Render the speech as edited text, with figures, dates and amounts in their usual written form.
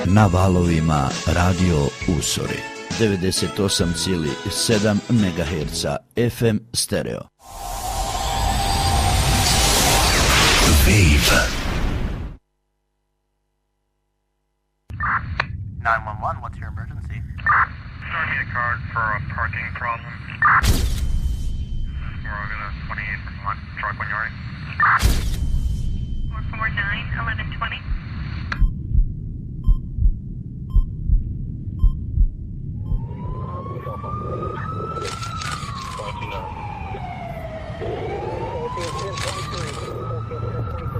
Na valovima Radio Usori 98,7 MHz FM stereo. Wave. 911, what's your emergency? Starting a card for a parking problem. We're going to 28 from Troy Quiniori. 449, 1120.